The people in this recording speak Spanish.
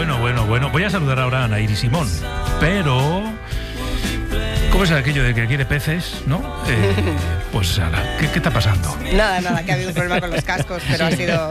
Bueno. Voy a saludar ahora a Nairi Simón, pero... ¿Cómo es aquello de que quiere peces, no? Pues, ¿qué está pasando? Nada, que ha habido un problema con los cascos, pero ha sido...